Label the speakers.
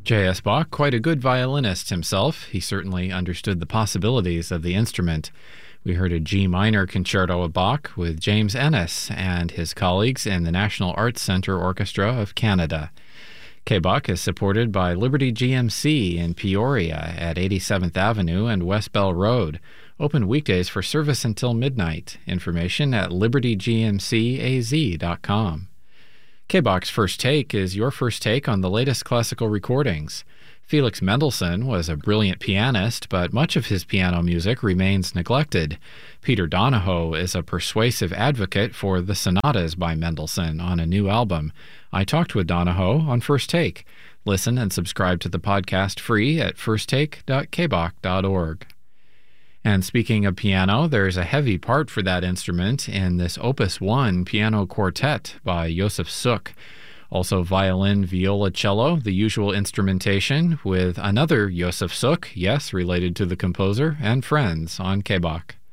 Speaker 1: J.S. Bach, quite a good violinist himself. He certainly understood the possibilities of the instrument. We heard a G minor concerto of Bach with James Ennis and his colleagues in the National Arts Centre Orchestra of Canada. K-Bach is supported by Liberty GMC in Peoria at 87th Avenue and West Bell Road. Open weekdays for service until midnight. Information at libertygmcaz.com. K-Bach's First Take is your first take on the latest classical recordings. Felix Mendelssohn was a brilliant pianist, but much of his piano music remains neglected. Peter Donahoe is a persuasive advocate for the sonatas by Mendelssohn on a new album. I talked with Donahoe on First Take. Listen and subscribe to the podcast free at firsttake.kbach.org. And speaking of piano, there's a heavy part for that instrument in this Opus 1 piano quartet by Josef Suk. Also violin, viola, cello, the usual instrumentation with another Josef Suk, yes, related to the composer, and friends on K-Bach.